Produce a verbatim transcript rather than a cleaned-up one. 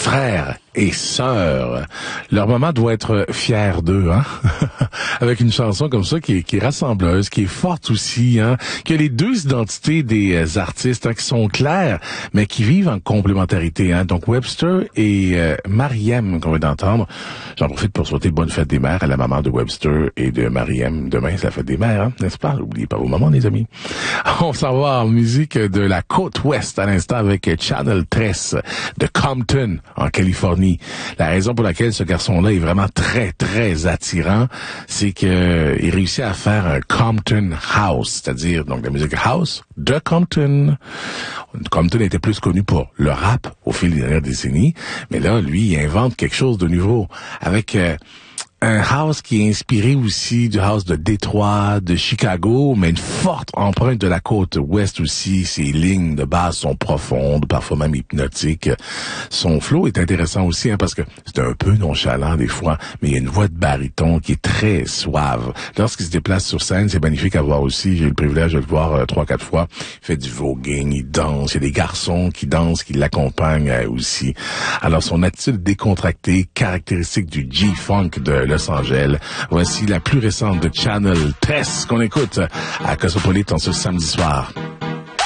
frères et sœurs. Leur maman doit être fière d'eux, hein, avec une chanson comme ça qui est, qui est rassembleuse, qui est forte aussi, hein, qui a les deux identités des artistes, hein, qui sont claires, mais qui vivent en complémentarité, hein. Donc Webster et euh, Mariem qu'on vient d'entendre. J'en profite pour souhaiter bonne fête des mères à la maman de Webster et de Mariem. Demain, c'est la fête des mères, hein, n'est-ce pas? N'oubliez pas vos mamans, les amis. On s'en va en musique de la côte ouest à l'instant avec Channel treize de Compton en Californie. La raison pour laquelle ce garçon-là est vraiment très, très attirant, c'est que il réussit à faire un Compton House, c'est-à-dire donc la musique house de Compton. Compton était plus connu pour le rap au fil des dernières décennies, mais là, lui, il invente quelque chose de nouveau avec euh, un house qui est inspiré aussi du house de Détroit, de Chicago, mais une forte empreinte de la côte ouest aussi. Ses lignes de base sont profondes, parfois même hypnotiques. Son flow est intéressant aussi, hein, parce que c'est un peu nonchalant des fois, mais il y a une voix de baryton qui est très suave. Lorsqu'il se déplace sur scène, c'est magnifique à voir aussi. J'ai eu le privilège de le voir euh, trois, quatre fois. Il fait du voguing, il danse. Il y a des garçons qui dansent, qui l'accompagnent euh, aussi. Alors, son attitude décontractée, caractéristique du G-Funk de Los Angeles. Voici la plus récente de Channel treize qu'on écoute à Cosmopolite en ce samedi soir.